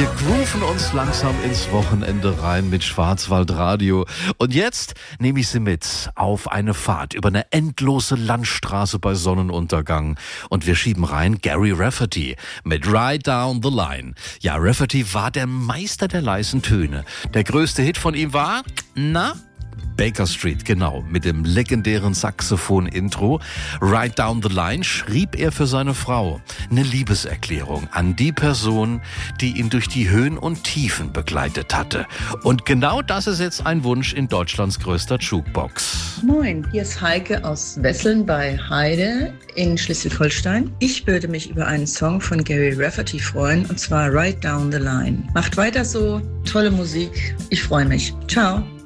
Wir grooven uns langsam ins Wochenende rein mit Schwarzwaldradio. Und jetzt nehme ich Sie mit auf eine Fahrt über eine endlose Landstraße bei Sonnenuntergang. Und wir schieben rein Gary Rafferty mit Ride Down the Line. Ja, Rafferty war der Meister der leisen Töne. Der größte Hit von ihm war, Baker Street, genau, mit dem legendären Saxophon-Intro. Ride Down the Line schrieb er für seine Frau eine Liebeserklärung an die Person, die ihn durch die Höhen und Tiefen begleitet hatte. Und genau das ist jetzt ein Wunsch in Deutschlands größter Jukebox. Moin, hier ist Heike aus Wesseln bei Heide in Schleswig-Holstein. Ich würde mich über einen Song von Gary Rafferty freuen, und zwar Ride Down the Line. Macht weiter so, tolle Musik. Ich freue mich. Ciao.